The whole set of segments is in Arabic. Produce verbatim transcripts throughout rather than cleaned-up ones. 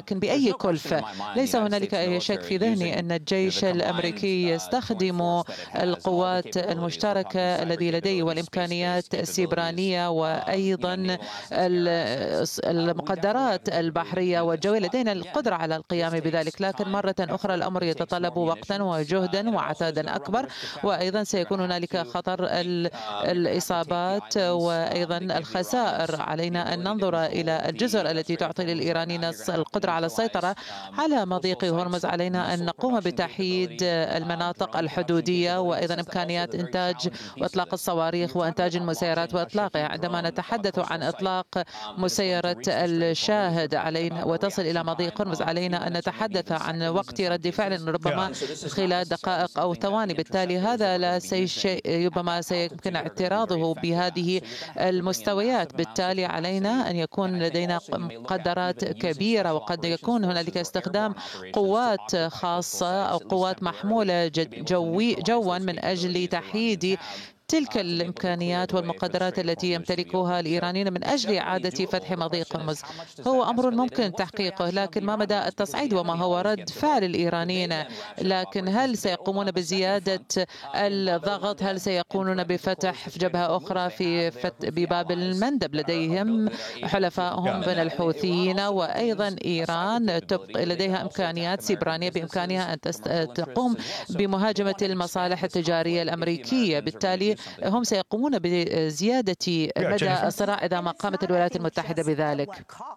لكن بأي كلفة. ليس هنالك أي شك في ذهني أن الجيش الأمريكي يستخدم القوات المشتركة الذي لديه والإمكانيات السيبرانية وأيضا المقدرات البحرية والجوية، لدينا القدرة على القيام بذلك. لكن مرة أخرى الأمر يتطلب وقتا وجهدا وعتادا أكبر، وأيضا سيكون هنالك خطر الإصابات وأيضا الخسائر. علينا أن ننظر إلى الجزر التي تعطي للإيرانيين القدرة على السيطرة على مضيق هرمز. علينا أن نقوم بتحييد المناطق الحدودية وأيضا إمكانيات إنتاج وإطلاق الصواريخ وإنتاج المسيرات وإطلاقها. عندما نتحدث عن إطلاق مسيرة الشاهد علينا وتصل إلى مضيق هرمز، علينا أن نتحدث عن وقت رد فعل ربما خلال دقائق أو ثواني. بالتالي هذا لا شيء ربما سيمكن اعتراضه بهذه المستويات. بالتالي علينا أن يكون لدينا مقدرات كبيرة، وقد يكون هنالك استخدام قوات خاصة أو قوات محمولة جوي جوا من أجل تحييد تلك الإمكانيات والمقدرات التي يمتلكها الإيرانيين من أجل إعادة فتح مضيق هرمز. هو أمر ممكن تحقيقه، لكن ما مدى التصعيد وما هو رد فعل الإيرانيين؟ لكن هل سيقومون بزيادة الضغط؟ هل سيقومون بفتح جبهة أخرى في بباب المندب؟ لديهم حلفائهم من الحوثيين وأيضا إيران لديها إمكانيات سيبرانية بإمكانها أن تقوم بمهاجمة المصالح التجارية الأمريكية. بالتالي هم سيقومون بزيادة مدى الصراع إذا ما قامت الولايات المتحدة بذلك.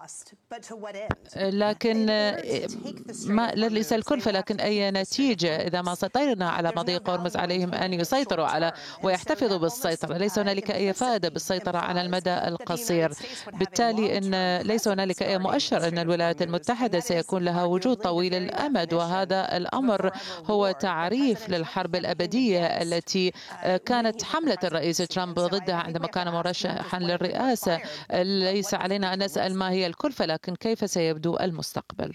لكن ما ليس الكلفة، لكن أي نتيجة إذا ما سيطرنا على مضيق هرمز. عليهم أن يسيطروا على ويحتفظوا بالسيطرة. ليس هنالك أي فائدة بالسيطرة على المدى القصير. بالتالي إن ليس هنالك أي مؤشر أن الولايات المتحدة سيكون لها وجود طويل الأمد، وهذا الأمر هو تعريف للحرب الأبدية التي كانت حملة الرئيس ترامب ضدها عندما كان مرشحا للرئاسة. ليس علينا أن نسأل ما هي الكلفة، لكن كيف سيبدو المستقبل.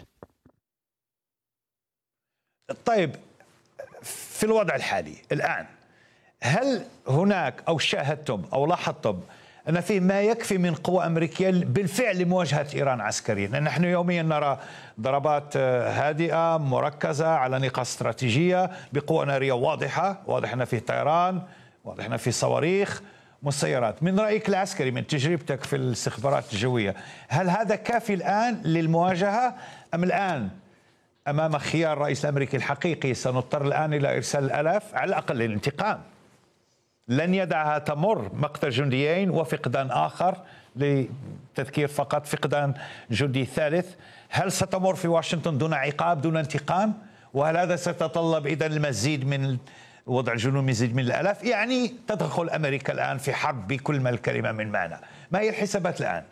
طيب، في الوضع الحالي الآن، هل هناك أو شاهدتم أو لاحظتم أن في ما يكفي من قوى أمريكية بالفعل لمواجهة إيران عسكريا؟ نحن يوميا نرى ضربات هادئة مركزة على نقاط استراتيجية بقوى نارية واضحة، واضح أن في طيران، واضح أن في صواريخ، مسيرات. من رأيك العسكري، من تجربتك في الاستخبارات الجوية، هل هذا كافي الآن للمواجهة، أم الآن أمام خيار الرئيس الأمريكي الحقيقي سنضطر الآن إلى إرسال الآلاف على الأقل للانتقام؟ لن يدعها تمر مقتل جنديين وفقدان آخر، لتذكير فقط فقدان جندي ثالث. هل ستمر في واشنطن دون عقاب دون انتقام؟ وهل هذا سيتطلب إذن المزيد من وضع الجنود، مزيد من الآلاف؟ يعني تدخل أمريكا الآن في حرب بكل ما الكلمة من معنى. ما هي الحسابات الآن؟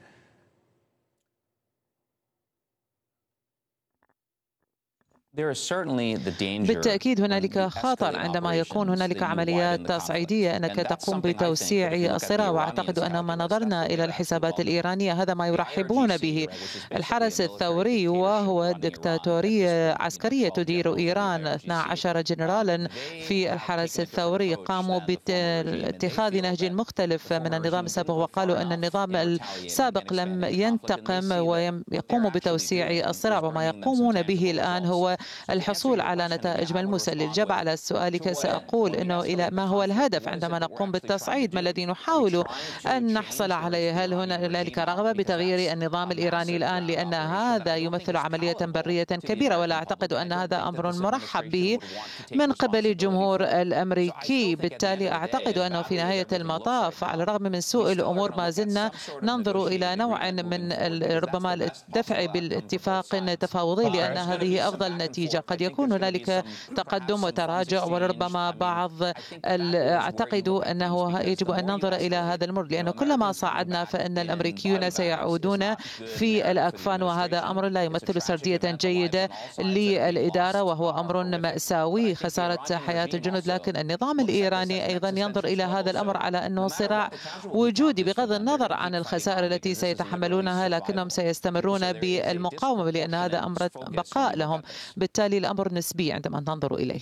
بالتأكيد هنالك خطر عندما يكون هنالك عمليات تصعيدية أنك تقوم بتوسيع الصراع، وأعتقد أن ما نظرنا إلى الحسابات الإيرانية هذا ما يرحبون به. الحرس الثوري وهو ديكتاتورية عسكرية تدير إيران، اثنا عشر جنرالا في الحرس الثوري قاموا باتخاذ نهج مختلف من النظام السابق، وقالوا أن النظام السابق لم ينتقم ويقوم بتوسيع الصراع، وما يقومون به الآن هو الحصول على نتائج ملموسة. للجواب على سؤالك سأقول أنه إلى ما هو الهدف عندما نقوم بالتصعيد؟ ما الذي نحاول أن نحصل عليه؟ هل هنالك رغبة بتغيير النظام الإيراني الآن؟ لأن هذا يمثل عملية برية كبيرة، ولا أعتقد أن هذا أمر مرحب به من قبل الجمهور الأمريكي. بالتالي أعتقد أنه في نهاية المطاف على الرغم من سوء الأمور ما زلنا ننظر إلى نوع من ربما الدفع بالاتفاق تفاوضي، لأن هذه أفضل نتيجة. قد يكون هنالك تقدم وتراجع وربما بعض أعتقد أنه يجب أن ننظر إلى هذا المر، لأنه كلما صعدنا فإن الأمريكيون سيعودون في الأكفان، وهذا أمر لا يمثل سردية جيدة للإدارة، وهو أمر مأساوي خسارة حياة الجنود. لكن النظام الإيراني أيضا ينظر إلى هذا الأمر على أنه صراع وجودي بغض النظر عن الخسائر التي سيتحملونها، لكنهم سيستمرون بالمقاومة لأن هذا أمر بقاء لهم. بالتالي الأمر نسبي عندما ننظر إليه.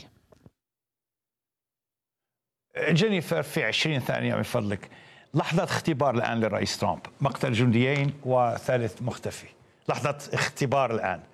جينيفر، في عشرين ثانية من فضلك، لحظة اختبار الآن للرئيس ترامب، مقتل جنديين وثالث مختفي، لحظة اختبار الآن،